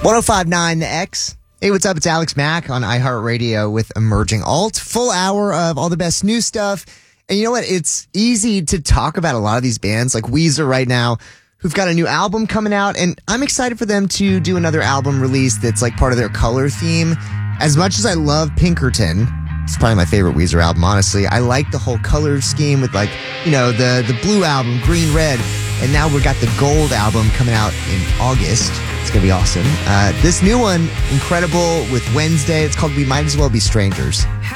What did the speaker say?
1059 The X. Hey, what's up? It's Alex Mack on iHeartRadio with Emerging Alt. Full hour of all the best new stuff. And you know what? It's easy to talk about a lot of these bands like Weezer right now, who've got a new album coming out. And I'm excited for them to do another album release that's like part of their color theme. As much as I love Pinkerton, it's probably my favorite Weezer album, honestly. I like the whole color scheme with the blue album, green, red. And now we've got the gold album coming out in August. It's going to be awesome. This new one, incredible, with Wednesday. It's called We Might As Well Be Strangers.